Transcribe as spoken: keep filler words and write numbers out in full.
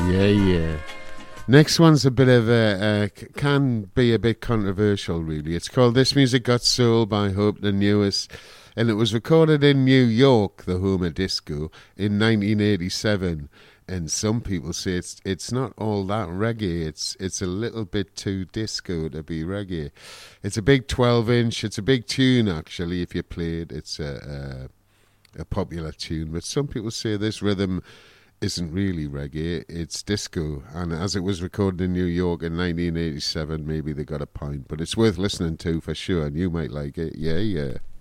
Yeah, yeah. Next one's a bit of a, uh, can be a bit controversial, really. It's called This Music Got Soul by Hope the Newest, and it was recorded in New York, the home of disco, in nineteen eighty-seven. And some people say it's it's not all that reggae. It's it's a little bit too disco to be reggae. It's a big twelve inch. It's a big tune, actually, if you play it. It's a, a, a popular tune. But some people say this rhythm isn't really reggae, it's disco, and as it was recorded in New York in nineteen eighty-seven, maybe they got a point, but it's worth listening to for sure, and you might like it. Yeah, yeah.